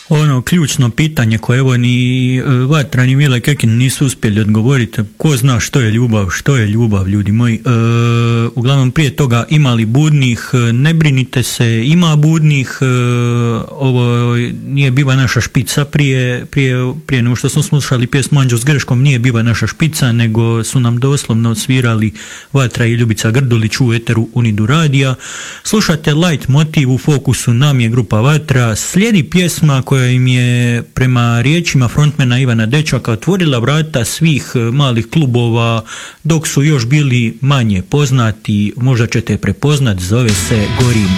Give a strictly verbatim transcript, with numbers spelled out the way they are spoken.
Ono ključno pitanje koje evo ni Vatra ni Mile Kekin nisu uspjeli odgovoriti, ko zna što je ljubav, što je ljubav, ljudi moji. E, uglavnom prije toga imali budnih, ne brinite se, ima budnih, e, ovo nije biva naša špica prije, prije, prije nego što smo slušali pjesmu Anđeo s greškom, nije biva naša špica, nego su nam doslovno odsvirali Vatra i Ljubica Grdulić u eteru Unidu radija. Slušate light motiv, u fokusu nam je grupa Vatra, slijedi pjesma koja im je prema riječima frontmena Ivana Dečaka otvorila vrata svih malih klubova dok su još bili manje poznati, možda ćete prepoznat, zove se Gorim.